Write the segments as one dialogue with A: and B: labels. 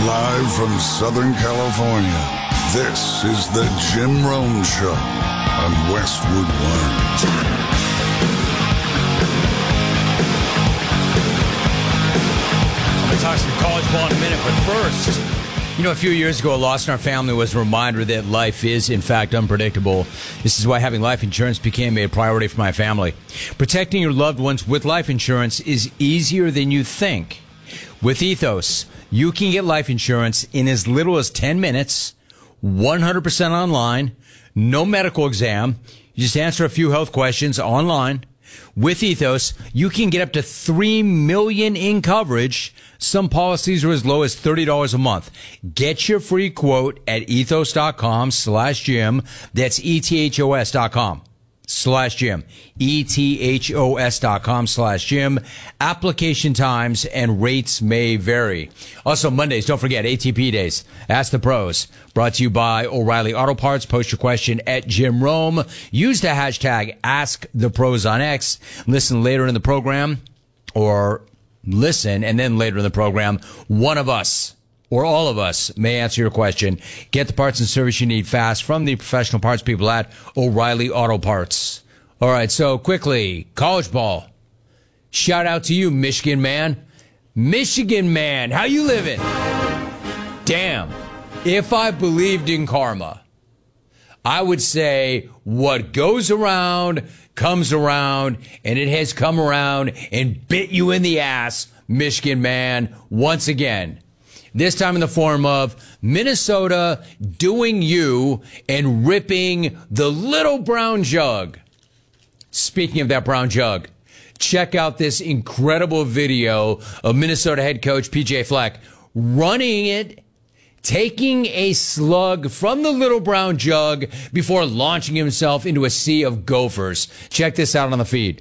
A: Live from Southern California, this is the Jim Rome Show on Westwood One.
B: I'm going to talk some college ball in a minute, but first, a few years ago, a loss in our family was a reminder that life is, in fact, unpredictable. This is why having life insurance became a priority for my family. Protecting your loved ones with life insurance is easier than you think. With Ethos, you can get life insurance in as little as 10 minutes, 100% online, no medical exam. You just answer a few health questions online. With Ethos, you can get up to $3 million in coverage. Some policies are as low as $30 a month. Get your free quote at ethos.com/Jim. That's ethos.com/Jim. ethos.com/Jim. Application times and rates may vary. Also, Mondays, don't forget, ATP days. Ask the pros. Brought to you by O'Reilly Auto Parts. Post your question at Jim Rome. Use the hashtag AskThePros on X. Listen later in the program, or listen and then later in the program, one of us or all of us may answer your question. Get the parts and service you need fast from the professional parts people at O'Reilly Auto Parts. All right, so quickly, college ball. Shout out to you, Michigan man. Michigan man, how you living? Damn, if I believed in karma, I would say what goes around comes around, and it has come around and bit you in the ass, Michigan man, once again. This time in the form of Minnesota doing you and ripping the little brown jug. Speaking of that brown jug, check out this incredible video of Minnesota head coach PJ Fleck running it, taking a slug from the little brown jug before launching himself into a sea of gophers. Check this out on the feed.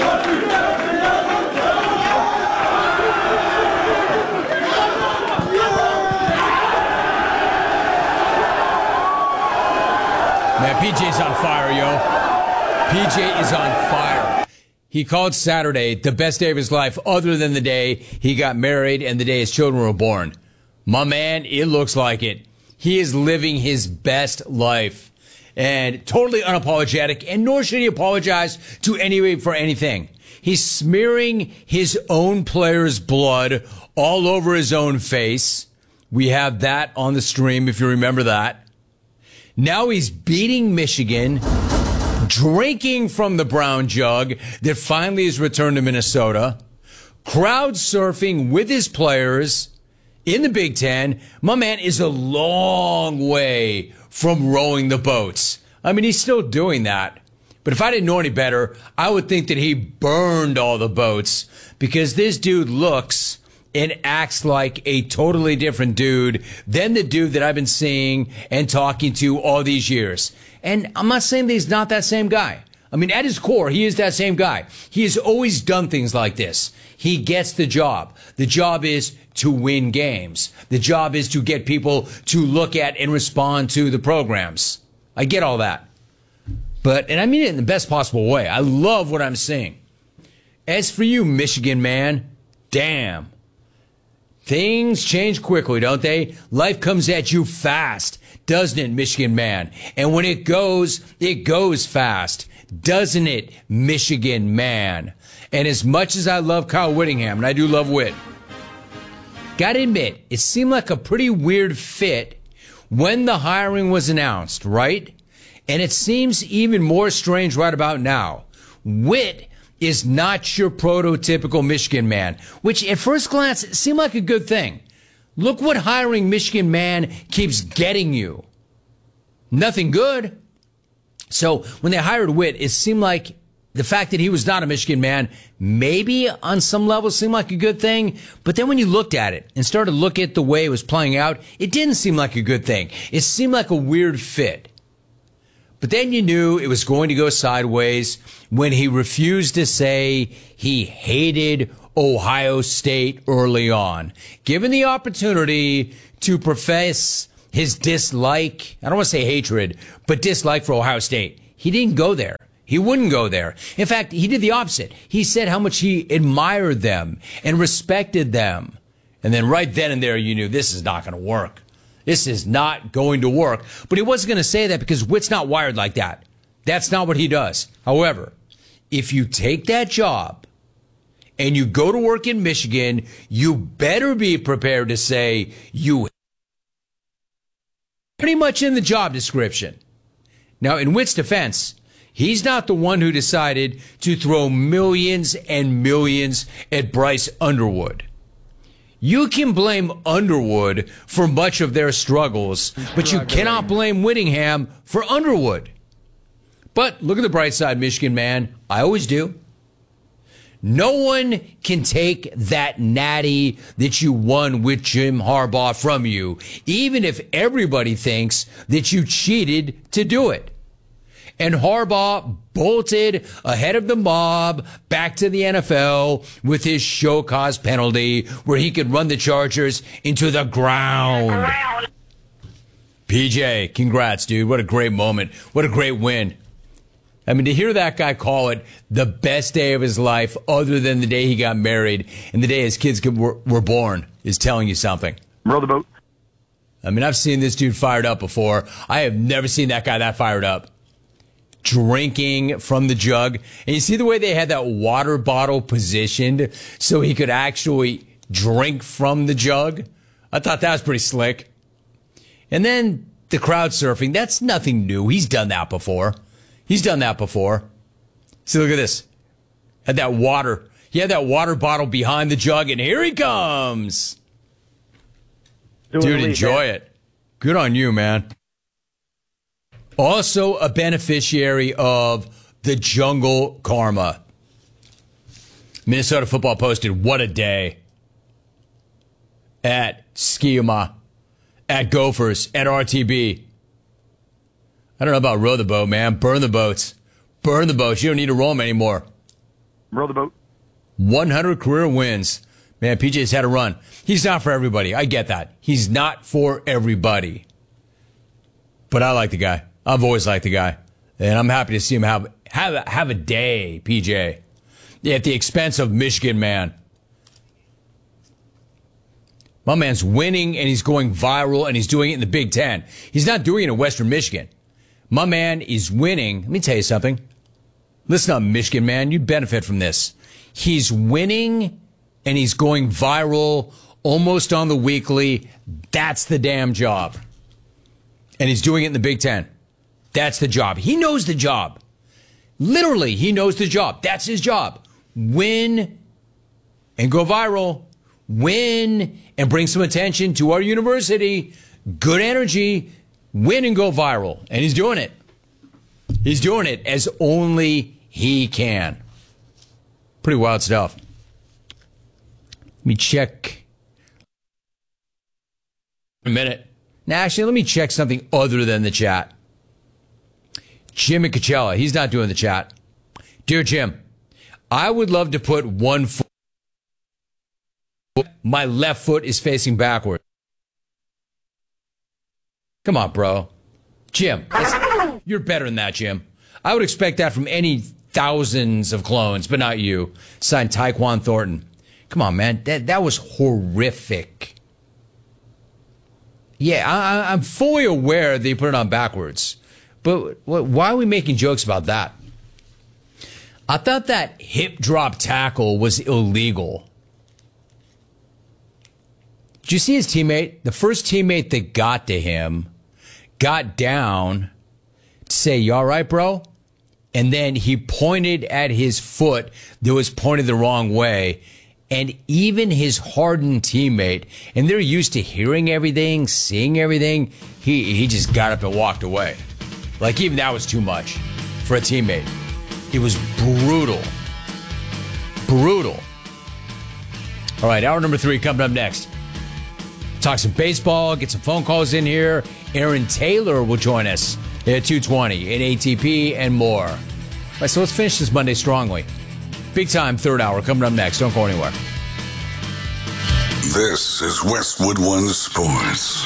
B: Man, PJ's on fire, yo. PJ is on fire. He called Saturday the best day of his life other than the day he got married and the day his children were born. My man, it looks like it. He is living his best life and totally unapologetic, and nor should he apologize to anybody for anything. He's smearing his own players' blood all over his own face. We have that on the stream, if you remember that. Now he's beating Michigan, drinking from the brown jug that finally has returned to Minnesota, crowd surfing with his players in the Big Ten. My man is a long way from rowing the boats. I mean, he's still doing that. But if I didn't know any better, I would think that he burned all the boats, because this dude looks and acts like a totally different dude than the dude that I've been seeing and talking to all these years. And I'm not saying that he's not that same guy. I mean, at his core, he is that same guy. He has always done things like this. He gets the job. The job is to win games. The job is to get people to look at and respond to the programs. I get all that. And I mean it in the best possible way. I love what I'm seeing. As for you, Michigan man, damn. Things change quickly, don't they? Life comes at you fast, doesn't it, Michigan man? And when it goes fast, doesn't it, Michigan man? And as much as I love Kyle Whittingham, and I do love Whit, gotta admit, it seemed like a pretty weird fit when the hiring was announced, right? And it seems even more strange right about now. Whit is not your prototypical Michigan man, which at first glance seemed like a good thing. Look what hiring Michigan man keeps getting you. Nothing good. So when they hired Whit, it seemed like the fact that he was not a Michigan man maybe on some level seemed like a good thing. But then when you looked at it and started to look at the way it was playing out, it didn't seem like a good thing. It seemed like a weird fit. But then you knew it was going to go sideways when he refused to say he hated Ohio State early on. Given the opportunity to profess his dislike, I don't want to say hatred, but dislike for Ohio State, he didn't go there. He wouldn't go there. In fact, he did the opposite. He said how much he admired them and respected them And then right then and there, you knew this is not going to work. This is not going to work. But he wasn't going to say that because Witt's not wired like that. That's not what he does. However, if you take that job and you go to work in Michigan, you better be prepared to say you pretty much in the job description. Now, in Witt's defense, he's not the one who decided to throw millions and millions at Bryce Underwood. You can blame Underwood for much of their struggles, but you cannot blame Whittingham for Underwood. But look at the bright side, Michigan man. I always do. No one can take that natty that you won with Jim Harbaugh from you, even if everybody thinks that you cheated to do it. And Harbaugh bolted ahead of the mob back to the NFL with his show cause penalty where he could run the Chargers into the ground. PJ, congrats, dude. What a great moment. What a great win. I mean, to hear that guy call it the best day of his life other than the day he got married and the day his kids were born is telling you something.
C: Row the boat.
B: I mean, I've seen this dude fired up before. I have never seen that guy that fired up. Drinking from the jug. And you see the way they had that water bottle positioned so he could actually drink from the jug? I thought that was pretty slick. And then the crowd surfing, that's nothing new. He's done that before. He's done that before. See, look at this. Had that water. He had that water bottle behind the jug, and here he comes. Dude, enjoy it. Good on you, man. Also a beneficiary of the jungle karma. Minnesota Football posted, what a day. At Skiuma, at Gophers, at RTB. I don't know about row the boat, man. Burn the boats. Burn the boats. You don't need to roll them anymore.
C: Row the boat.
B: 100 career wins. Man, PJ's had a run. He's not for everybody. I get that. He's not for everybody. But I like the guy. I've always liked the guy. And I'm happy to see him have a day, PJ. At the expense of Michigan, man. My man's winning and he's going viral and he's doing it in the Big Ten. He's not doing it in Western Michigan. My man is winning. Let me tell you something. Listen up, Michigan man. You'd benefit from this. He's winning and he's going viral almost on the weekly. That's the damn job. And he's doing it in the Big Ten. That's the job. He knows the job. Literally, he knows the job. That's his job. Win and go viral. Win and bring some attention to our university. Good energy. Win and go viral. And he's doing it. He's doing it as only he can. Pretty wild stuff. Let me check. A minute. Now, actually, let me check something other than the chat. Jim and Coachella. He's not doing the chat. Dear Jim, I would love to put one foot. My left foot is facing backward. Come on, bro. Jim, you're better than that, Jim. I would expect that from any thousands of clones, but not you. Signed Tyquan Thornton. Come on, man. That was horrific. Yeah, I'm fully aware that you put it on backwards. But why are we making jokes about that? I thought that hip drop tackle was illegal. Did you see his teammate? The first teammate that got to him got down to say, you all right, bro? And then he pointed at his foot that was pointed the wrong way. And even his hardened teammate, and they're used to hearing everything, seeing everything, he just got up and walked away. Like, even that was too much for a teammate. It was brutal. Brutal. All right, hour number 3 coming up next. Talk some baseball, get some phone calls in here. Aaron Taylor will join us at 2:20 in ATP and more. All right, so let's finish this Monday strongly. Big time third hour coming up next. Don't go anywhere.
A: This is Westwood One Sports.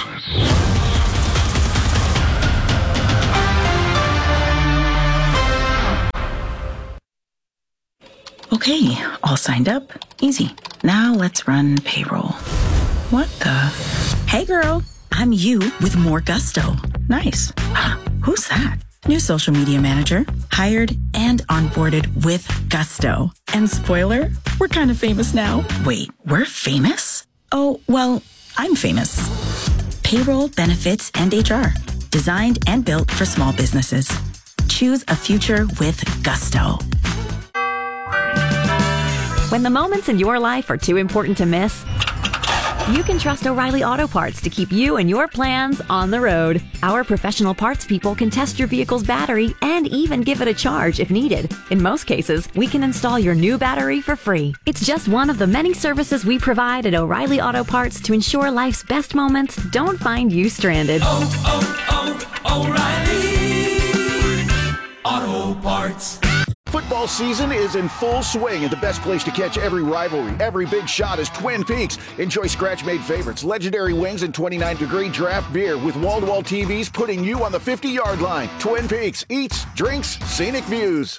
D: Okay, all signed up. Easy. Now let's run payroll. What the? Hey girl, I'm you with more gusto. Nice. Who's that? New social media manager, hired and onboarded with gusto. And spoiler, we're kind of famous now. Wait, we're famous? Oh, well, I'm famous. Payroll, benefits, and HR. Designed and built for small businesses. Choose a future with gusto.
E: When the moments in your life are too important to miss, you can trust O'Reilly Auto Parts to keep you and your plans on the road. Our professional parts people can test your vehicle's battery and even give it a charge if needed. In most cases, we can install your new battery for free. It's just one of the many services we provide at O'Reilly Auto Parts to ensure life's best moments don't find you stranded.
F: O'Reilly Auto Parts.
G: Football season is in full swing, and the best place to catch every rivalry, every big shot is Twin Peaks. Enjoy scratch-made favorites, legendary wings, and 29-degree draft beer with wall-to-wall TVs putting you on the 50-yard line. Twin Peaks, eats, drinks, scenic views.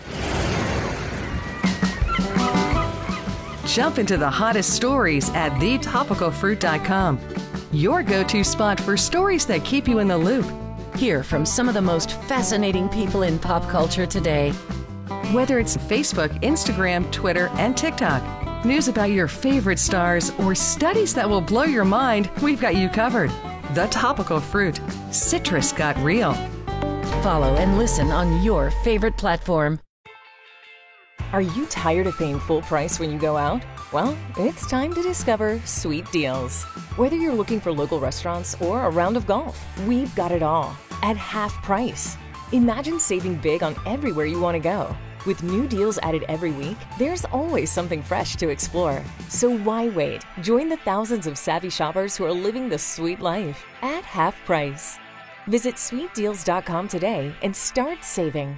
H: Jump into the hottest stories at thetopicalfruit.com. Your go-to spot for stories that keep you in the loop.
I: Hear from some of the most fascinating people in pop culture today.
H: Whether it's Facebook, Instagram, Twitter, and TikTok, news about your favorite stars, or studies that will blow your mind, we've got you covered. The Topical Fruit. Citrus got real.
I: Follow and listen on your favorite platform.
J: Are you tired of paying full price when you go out? Well, it's time to discover Sweet Deals. Whether you're looking for local restaurants or a round of golf, we've got it all at half price. Imagine saving big on everywhere you want to go. With new deals added every week, there's always something fresh to explore. So why wait? Join the thousands of savvy shoppers who are living the sweet life at half price. Visit sweetdeals.com today and start saving.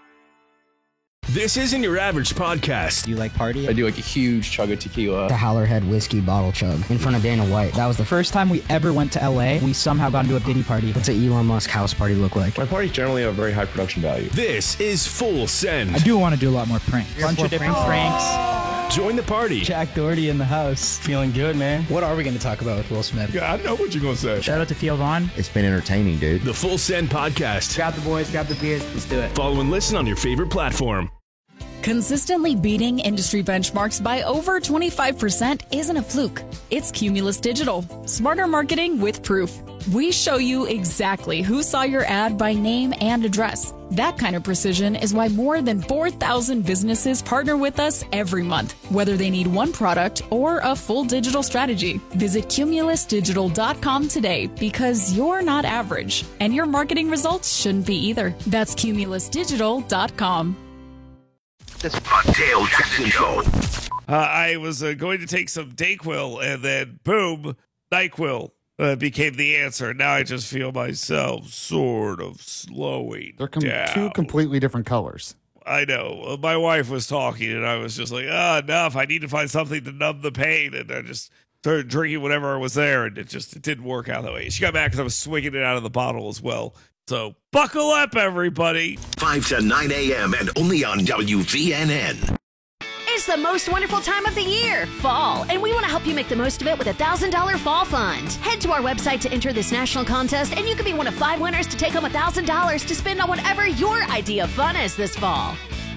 K: This isn't your average podcast.
L: Do you like party?
M: I do like a huge chug of tequila.
L: The Howlerhead whiskey bottle chug in front of Dana White. That was the first time we ever went to LA. We somehow got into a Diddy party. What's an Elon Musk house party look like?
M: My parties generally have very high production value.
K: This is Full Send.
N: I do want to do a lot more pranks. Bunch of different pranks.
K: Join the party.
L: Jack Doherty in the house.
N: Feeling good, man.
L: What are we going to talk about with Will Smith?
M: Yeah, I know what you're going to say.
N: Shout out to Theo Vaughn.
O: It's been entertaining, dude.
K: The Full Send podcast.
N: Grab the boys, grab the beers. Let's do it.
K: Follow and listen on your favorite platform.
P: Consistently beating industry benchmarks by over 25% isn't a fluke. It's Cumulus Digital. Smarter marketing with proof. We show you exactly who saw your ad by name and address. That kind of precision is why more than 4,000 businesses partner with us every month, whether they need one product or a full digital strategy. Visit cumulusdigital.com today because you're not average, and your marketing results shouldn't be either. That's cumulusdigital.com.
Q: The Dale Jackson Show. I was going to take some Dayquil, and then boom, NyQuil became the answer. Now I just feel myself sort of slowing down.
R: Two completely different colors.
Q: I know. My wife was talking, and I was just like, enough. I need to find something to numb the pain. And I just started drinking whatever was there, and it didn't work out that way. She got mad because I was swinging it out of the bottle as well. So buckle up, everybody.
S: 5 to 9 a.m. and only on WVNN.
T: It's the most wonderful time of the year, fall, and we want to help you make the most of it with a $1,000 fall fund. Head to our website to enter this national contest, and you could be one of 5 winners to take home $1,000 to spend on whatever your idea of fun is this fall.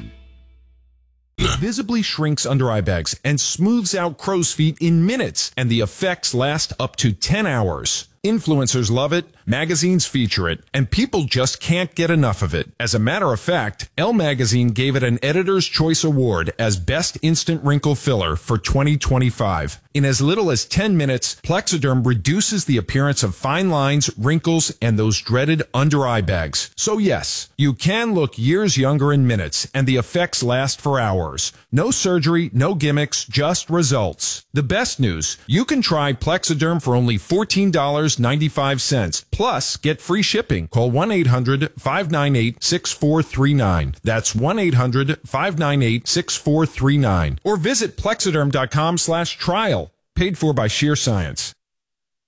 U: Visibly shrinks under eye bags and smooths out crow's feet in minutes, and the effects last up to 10 hours. Influencers love it, magazines feature it, and people just can't get enough of it. As a matter of fact, Elle Magazine gave it an Editor's Choice Award as Best Instant Wrinkle Filler for 2025. In as little as 10 minutes, Plexiderm reduces the appearance of fine lines, wrinkles, and those dreaded under eye bags. So yes, you can look years younger in minutes, and the effects last for hours. No surgery, no gimmicks, just results. The best news, you can try Plexiderm for only $14.95. Plus, get free shipping. Call 1-800-598-6439. That's 1-800-598-6439. Or visit Plexiderm.com/trial. Paid for by Sheer Science.